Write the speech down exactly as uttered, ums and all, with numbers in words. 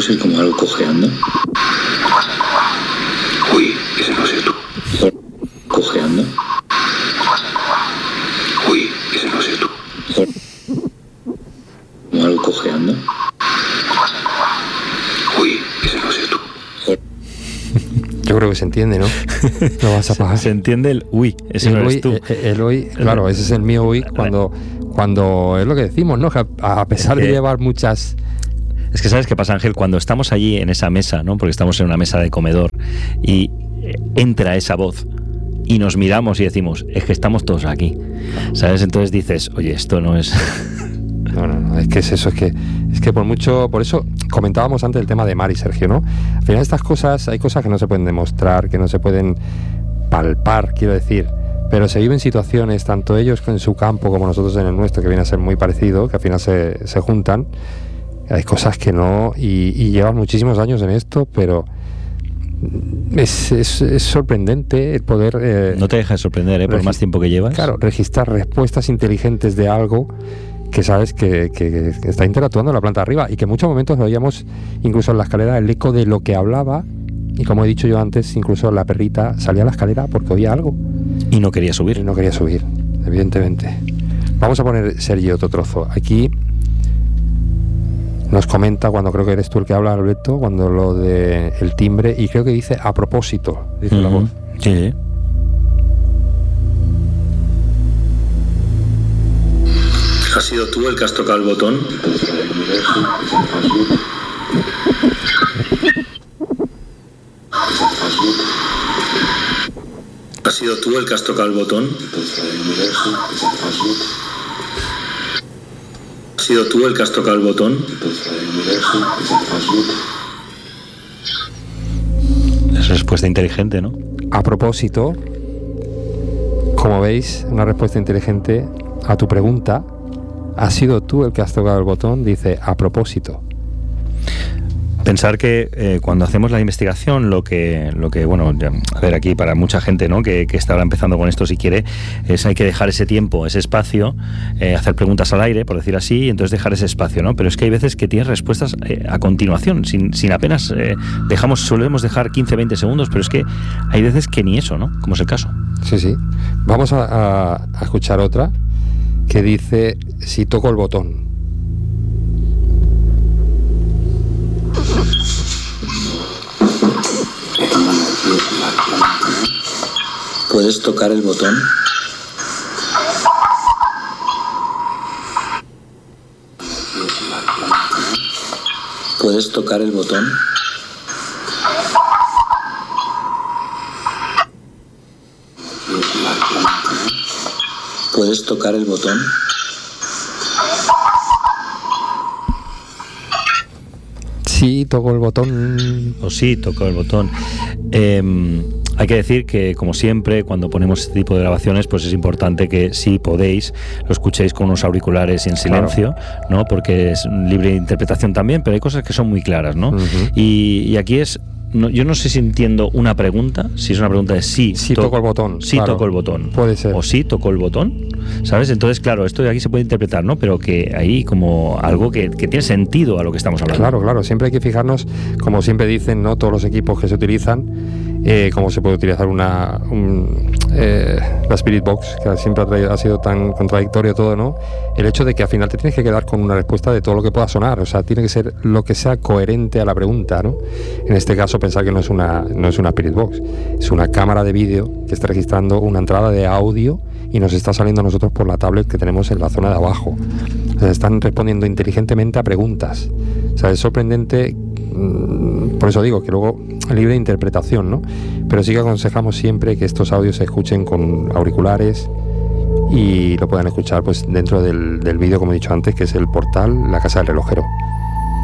sé, como algo cojeando. Uy, ese no sé tú. Cojeando. Uy, ese no sé tú. Como algo cojeando. Uy, ese no sé tú. Yo creo que se entiende, ¿no? Lo vas a pagar. Se, se entiende el uy, ese el no eres uy, tú. El, el uy, claro, ese es el mío uy cuando, cuando es lo que decimos, ¿no? Que a, a pesar es que, de llevar muchas... Es que ¿sabes qué pasa, Ángel? Cuando estamos allí en esa mesa, ¿no? Porque estamos en una mesa de comedor y entra esa voz y nos miramos y decimos, es que estamos todos aquí, ¿sabes? Entonces dices, oye, esto no es... No, no, no, es que es eso, es que es que por mucho, por eso comentábamos antes el tema de Mari, Sergio, ¿no? Al final estas cosas, hay cosas que no se pueden demostrar, que no se pueden palpar, quiero decir, pero se viven situaciones, tanto ellos en su campo como nosotros en el nuestro, que viene a ser muy parecido, que al final se, se juntan, hay cosas que no, y, y llevan muchísimos años en esto, pero es, es, es sorprendente el poder... Eh, no te deja de sorprender, ¿eh? Por más tiempo que llevas. Claro, registrar respuestas inteligentes de algo que sabes que, que, que está interactuando en la planta de arriba y que en muchos momentos veíamos incluso en la escalera el eco de lo que hablaba y como he dicho yo antes, incluso la perrita salía a la escalera porque oía algo. Y no quería subir. Y no quería subir, evidentemente. Vamos a poner, Sergio, otro trozo. Aquí nos comenta, cuando creo que eres tú el que habla, Alberto, cuando lo de el timbre, y creo que dice a propósito, dice uh-huh. la voz. Sí. ¿Has sido tú el que has tocado el botón? ¿Has sido tú el que has tocado el botón? ¿Has sido tú el que has tocado el botón? Es respuesta inteligente, ¿no? A propósito, como veis, una respuesta inteligente a tu pregunta. ¿Has sido tú el que has tocado el botón? Dice, a propósito. Pensar que eh, cuando hacemos la investigación, lo que, lo que bueno, ya, a ver, aquí para mucha gente, ¿no? que, que está ahora empezando con esto, si quiere, es hay que dejar ese tiempo, ese espacio, eh, hacer preguntas al aire, por decir así, y entonces dejar ese espacio, ¿no? Pero es que hay veces que tienes respuestas eh, a continuación, sin, sin apenas, eh, dejamos, solemos dejar quince, veinte segundos, pero es que hay veces que ni eso, ¿no? Como es el caso. Sí, sí. Vamos a, a, a escuchar otra que dice, si toco el botón. ¿Puedes tocar el botón? ¿Puedes tocar el botón? ¿Puedes tocar el botón? Sí, toco el botón. O sí, toco el botón. Eh, hay que decir que, como siempre, cuando ponemos este tipo de grabaciones, pues es importante que, si podéis, lo escuchéis con unos auriculares y en silencio, claro, ¿no? Porque es libre de interpretación también, pero hay cosas que son muy claras, ¿no? Uh-huh. y, y aquí es... No, yo no sé si entiendo una pregunta, si es una pregunta de sí, sí to- toco el botón. Sí, claro, toco el botón. Puede ser. O sí, toco el botón, ¿sabes? Entonces, claro, esto de aquí se puede interpretar, ¿no? Pero que hay como algo que, que tiene sentido a lo que estamos hablando. Claro, claro. Siempre hay que fijarnos, como siempre dicen, ¿no? Todos los equipos que se utilizan, eh, cómo se puede utilizar una un, eh, la Spirit Box, que siempre ha, traído, ha sido tan contradictorio todo, ¿no? El hecho de que al final te tienes que quedar con una respuesta de todo lo que pueda sonar. O sea, tiene que ser lo que sea coherente a la pregunta, ¿no? En este caso, pensar que no es una no es una Spirit Box, es una cámara de vídeo que está registrando una entrada de audio y nos está saliendo a nosotros por la tablet que tenemos en la zona de abajo. O sea, están respondiendo inteligentemente a preguntas. O sea, es sorprendente, por eso digo que luego libre de interpretación, ¿no? Pero sí que aconsejamos siempre que estos audios se escuchen con auriculares y lo puedan escuchar pues dentro del, del vídeo, como he dicho antes, que es el portal La Casa del Relojero.